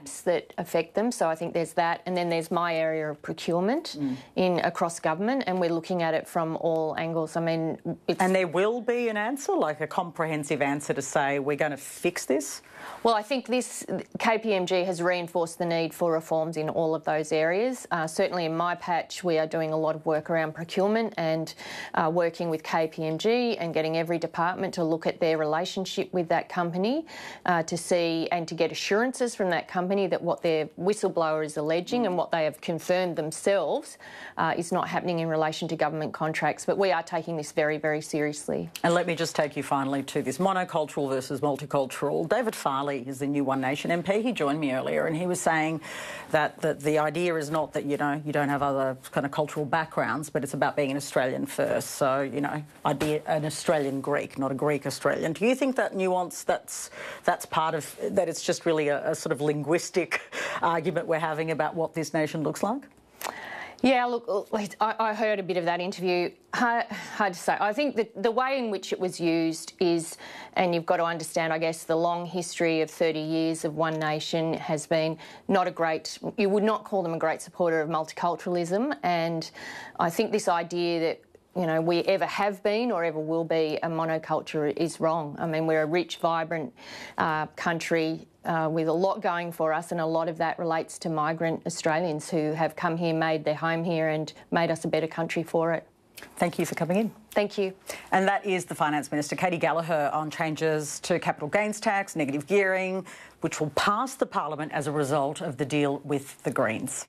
gaps that affect them. So I think there's that. And then there's my area of procurement across government, and we're looking at it from all angles. I mean, and there will be an answer, like a comprehensive answer to say we're going to fix this? Well, I think this KPMG has reinforced the need for reforms in all of those areas. Certainly in my patch, we are doing a lot of work around procurement and working with KPMG and getting every department to look at their relationship with that company to see and to get assurances from that company that what their whistleblower is alleging and what they have confirmed themselves is not happening in relation to government contracts. But we are taking this very, very seriously. And let me just take you finally to this monocultural versus multicultural. David Farley is the new One Nation MP. He joined me earlier and he was saying that the idea is not that, you don't have other kind of cultural backgrounds, but it's about being an Australian first. So, I'd be an Australian Greek, not a Greek Australian. Do you think that nuance, that's part of, that it's just really a sort of linguistic argument we're having about what this nation looks like? Yeah, look, I heard a bit of that interview. Hard to say. I think that the way in which it was used is, and you've got to understand, I guess, the long history of 30 years of One Nation has been not a great, you would not call them a great supporter of multiculturalism. And I think this idea that we ever have been or ever will be a monoculture is wrong. I mean, we're a rich, vibrant country with a lot going for us, and a lot of that relates to migrant Australians who have come here, made their home here and made us a better country for it. Thank you for coming in. Thank you. And that is the Finance Minister, Katy Gallagher, on changes to capital gains tax, negative gearing, which will pass the Parliament as a result of the deal with the Greens.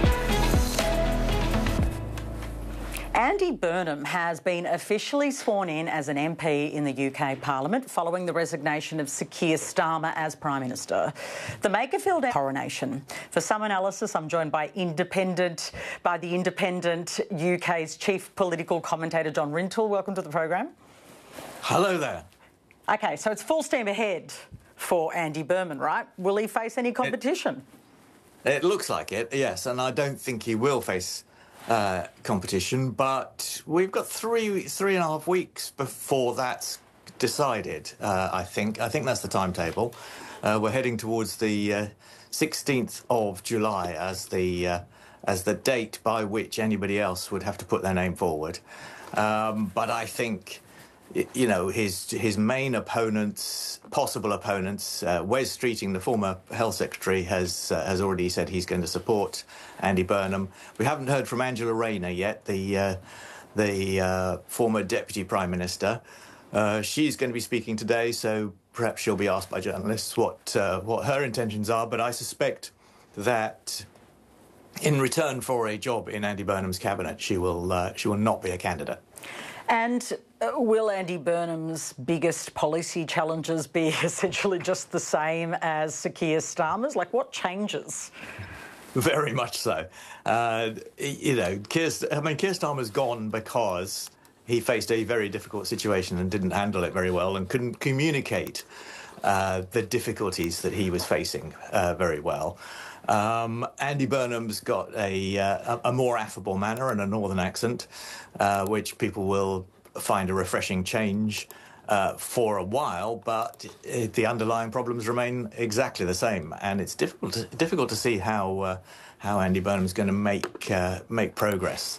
Andy Burnham has been officially sworn in as an MP in the UK Parliament following the resignation of Sir Keir Starmer as Prime Minister. The Makerfield coronation. For some analysis, I'm joined by the Independent UK's chief political commentator, John Rintoul. Welcome to the programme. Hello there. OK, so it's full steam ahead for Andy Burnham, right? Will he face any competition? It looks like it, yes, and I don't think he will face competition, but we've got three and a half weeks before that's decided. I think that's the timetable. We're heading towards the 16th of July as the date by which anybody else would have to put their name forward. But I think, his main opponents, possible opponents, Wes Streeting, the former Health Secretary, has already said he's going to support Andy Burnham. We haven't heard from Angela Rayner yet, the former Deputy Prime Minister. She's going to be speaking today, so perhaps she'll be asked by journalists what her intentions are. But I suspect that in return for a job in Andy Burnham's cabinet, she will not be a candidate. And will Andy Burnham's biggest policy challenges be essentially just the same as Sir Keir Starmer's? Like, what changes? Very much so. Keir Starmer's gone because he faced a very difficult situation and didn't handle it very well and couldn't communicate the difficulties that he was facing very well. Andy Burnham's got a more affable manner and a northern accent, which people will find a refreshing change for a while, but the underlying problems remain exactly the same, and it's difficult to see how Andy Burnham's going to make progress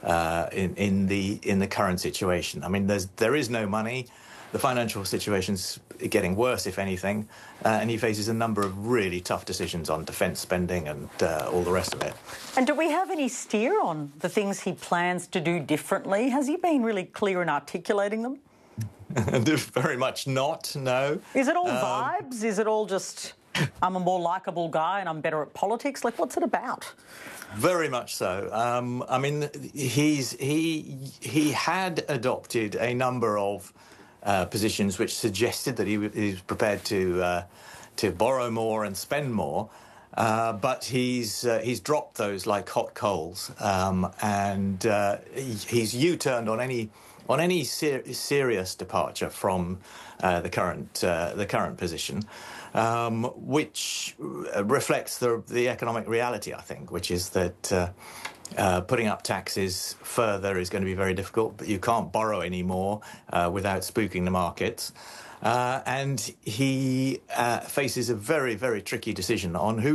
in the current situation. I mean, there is no money. The financial situation's getting worse, if anything, and he faces a number of really tough decisions on defence spending and all the rest of it. And do we have any steer on the things he plans to do differently? Has he been really clear in articulating them? Very much not, no. Is it all vibes? Is it all just, I'm a more likeable guy and I'm better at politics? Like, what's it about? Very much so. I mean, he had adopted a number of positions which suggested that he was prepared to borrow more and spend more, but he's dropped those like hot coals, and he's U-turned on any serious departure from the current position, which reflects the economic reality, I think, which is that putting up taxes further is going to be very difficult, but you can't borrow any more without spooking the markets. And he faces a very, very tricky decision on who